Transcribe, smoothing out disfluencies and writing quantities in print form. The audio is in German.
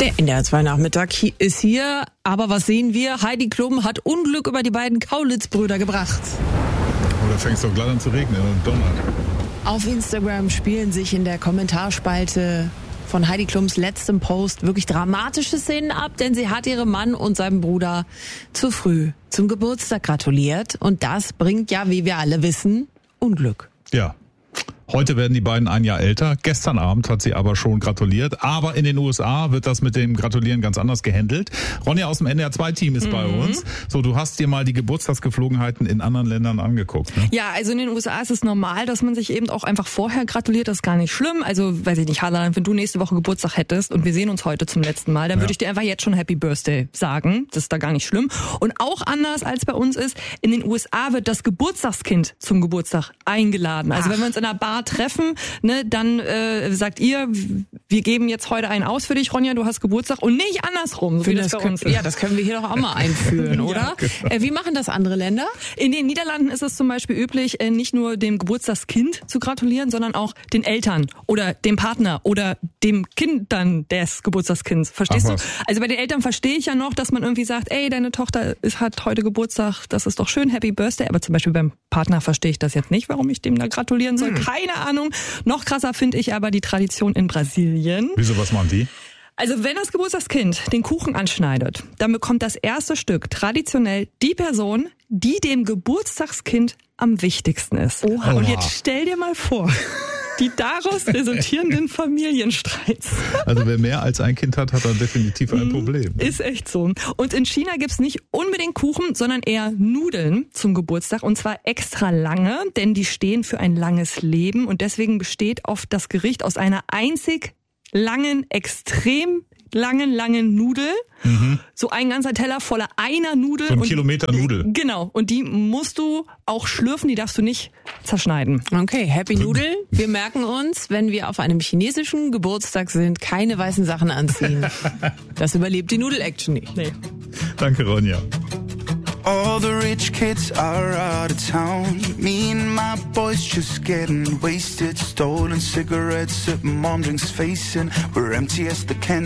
Der NDR 2 Nachmittag ist hier, aber was sehen wir? Heidi Klum hat Unglück über die beiden Kaulitz-Brüder gebracht. Oh, da fängt es doch gleich an zu regnen und donnern. Auf Instagram spielen sich in der Kommentarspalte von Heidi Klums letztem Post wirklich dramatische Szenen ab, denn sie hat ihrem Mann und seinem Bruder zu früh zum Geburtstag gratuliert. Und das bringt ja, wie wir alle wissen, Unglück. Ja. Heute werden die beiden ein Jahr älter. Gestern Abend hat sie aber schon gratuliert. Aber in den USA wird das mit dem Gratulieren ganz anders gehandelt. Ronja aus dem NDR 2 Team ist bei uns. So, du hast dir mal die Geburtstagsgeflogenheiten in anderen Ländern angeguckt, ne? Ja, also in den USA ist es normal, dass man sich eben auch einfach vorher gratuliert. Das ist gar nicht schlimm. Also, weiß ich nicht, Harlan, wenn du nächste Woche Geburtstag hättest und wir sehen uns heute zum letzten Mal, dann würde ich dir einfach jetzt schon Happy Birthday sagen. Das ist da gar nicht schlimm. Und auch anders als bei uns ist, in den USA wird das Geburtstagskind zum Geburtstag eingeladen. Also wenn wir uns in einer Bar treffen, ne, dann sagt ihr, wir geben jetzt heute einen aus für dich, Ronja, du hast Geburtstag, und nicht andersrum, so wie das bei uns ist. Ja, das können wir hier doch auch mal einführen, oder? Ja, genau. Wie machen das andere Länder? In den Niederlanden ist es zum Beispiel üblich, nicht nur dem Geburtstagskind zu gratulieren, sondern auch den Eltern oder dem Partner oder dem Kindern des Geburtstagskinds. Verstehst du? Also bei den Eltern verstehe ich ja noch, dass man irgendwie sagt, ey, deine Tochter hat heute Geburtstag, das ist doch schön, Happy Birthday. Aber zum Beispiel beim Partner verstehe ich das jetzt nicht, warum ich dem da gratulieren soll. Keine Ahnung. Noch krasser finde ich aber die Tradition in Brasilien. Wieso, was machen die? Also wenn das Geburtstagskind den Kuchen anschneidet, dann bekommt das erste Stück traditionell die Person, die dem Geburtstagskind am wichtigsten ist. Oha. Und jetzt stell dir mal vor, die daraus resultierenden Familienstreits. Also wer mehr als ein Kind hat, hat dann definitiv ein Problem. Ist echt so. Und in China gibt's nicht unbedingt Kuchen, sondern eher Nudeln zum Geburtstag. Und zwar extra lange, denn die stehen für ein langes Leben. Und deswegen besteht oft das Gericht aus einer einzig langen, extrem langen Nudel. So ein ganzer Teller voller einer Nudel. So ein Kilometer Nudel. Genau. Und die musst du auch schlürfen, die darfst du nicht zerschneiden. Okay, Happy Nudel. Wir merken uns, wenn wir auf einem chinesischen Geburtstag sind, keine weißen Sachen anziehen. Das überlebt die Nudel-Action nicht. Nee. Danke, Ronja. All the rich kids are out of town. Me and my boys just getting wasted. Stolen cigarettes at mom drinks facing. We're empty as the cans.